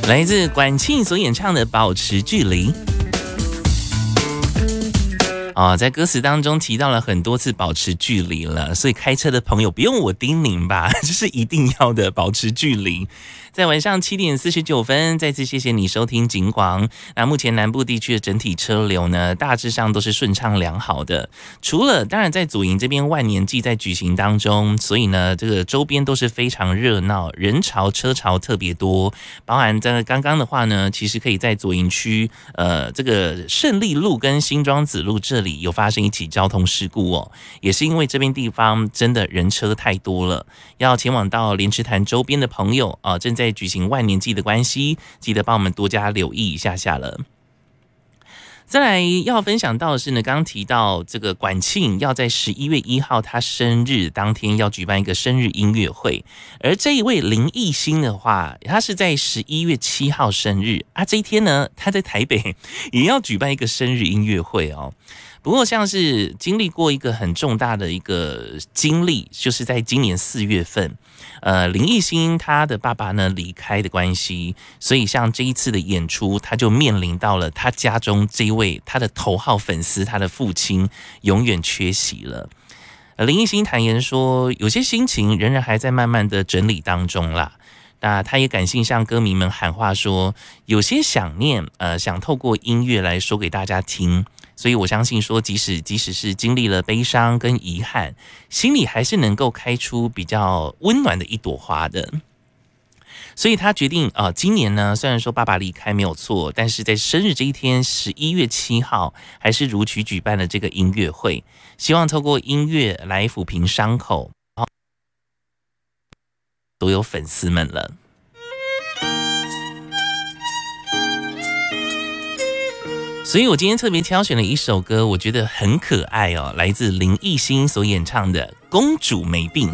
来自管庆所演唱的《保持距离》。在歌词当中提到了很多次保持距离了，所以开车的朋友不用我叮咛吧，就是一定要的保持距离。在晚上7点49分，再次谢谢你收听警广。那目前南部地区的整体车流呢，大致上都是顺畅良好的，除了当然在左营这边万年祭在举行当中，所以呢这个周边都是非常热闹，人潮车潮特别多。包含在刚刚的话呢，其实可以在左营区这个胜利路跟新庄子路这里有发生一起交通事故哦，也是因为这边地方真的人车太多了，要前往到莲池潭周边的朋友正在举行万年祭的关系，记得帮我们多加留意一下下了。再来要分享到的是呢，刚刚提到这个管庆要在11月1号他生日当天要举办一个生日音乐会，而这一位林奕欣的话，他是在11月7号生日啊，这一天呢他在台北也要举办一个生日音乐会哦。不过像是经历过一个很重大的一个经历，就是在今年4月份，林奕欣他的爸爸呢离开的关系，所以像这一次的演出，他就面临到了他家中这一位他的头号粉丝，他的父亲永远缺席了。林奕欣坦言说，有些心情仍然还在慢慢的整理当中啦。那他也感性向歌迷们喊话说，有些想念，想透过音乐来说给大家听。所以我相信说，即使是经历了悲伤跟遗憾，心里还是能够开出比较温暖的一朵花的。所以他决定今年呢，虽然说爸爸离开没有错，但是在生日这一天11月7号还是如期举办了这个音乐会，希望透过音乐来抚平伤口，都有粉丝们了。所以我今天特别挑选了一首歌，我觉得很可爱哦，来自林奕欣所演唱的《公主没病》。